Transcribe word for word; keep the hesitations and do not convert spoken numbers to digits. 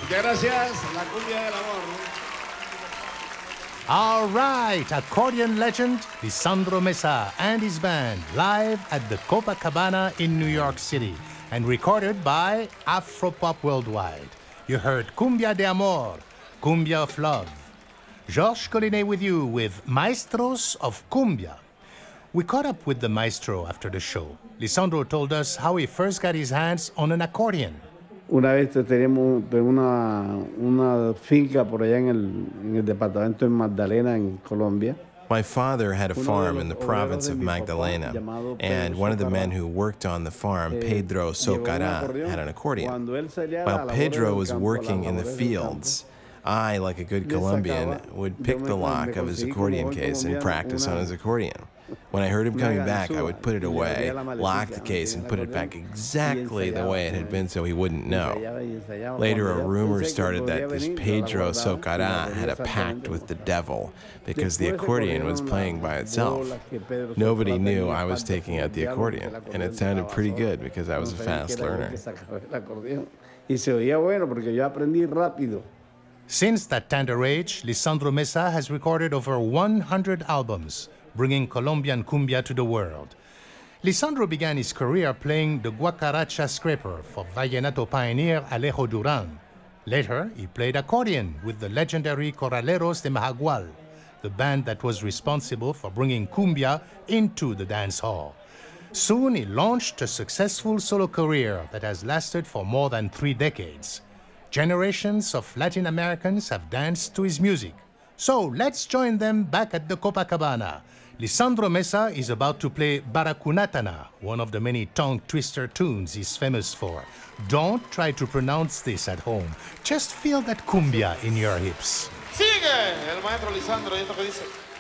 Muchas gracias, la cumbia del amor. All right, accordion legend Lisandro Mesa and his band live at the Copacabana in New York City and recorded by Afropop Worldwide. You heard Cumbia de Amor, Cumbia of Love. Georges Collinet with you with Maestros of Cumbia. We caught up with the maestro after the show. Lisandro told us how he first got his hands on an accordion. Una vez teníamos una, una finca por allá en el, en el departamento de Magdalena, en Colombia. My father had a farm in the province of Magdalena, and one of the men who worked on the farm, Pedro Socara, had an accordion. While Pedro was working in the fields, I, like a good Colombian, would pick the lock of his accordion case and practice on his accordion. When I heard him coming back, I would put it away, lock the case, and put it back exactly the way it had been so he wouldn't know. Later, a rumor started that this Pedro Socara had a pact with the devil because the accordion was playing by itself. Nobody knew I was taking out the accordion, and it sounded pretty good because I was a fast learner. Since that tender age, Lisandro Mesa has recorded over one hundred albums, bringing Colombian cumbia to the world. Lisandro began his career playing the guacaracha scraper for vallenato pioneer Alejo Duran. Later, he played accordion with the legendary Corraleros de Mahagual, the band that was responsible for bringing cumbia into the dance hall. Soon, he launched a successful solo career that has lasted for more than three decades. Generations of Latin Americans have danced to his music. So let's join them back at the Copacabana. Lisandro Mesa is about to play Baracunatana, one of the many tongue twister tunes he's famous for. Don't try to pronounce this at home. Just feel that cumbia in your hips. Sigue el maestro Lisandro y esto que dice.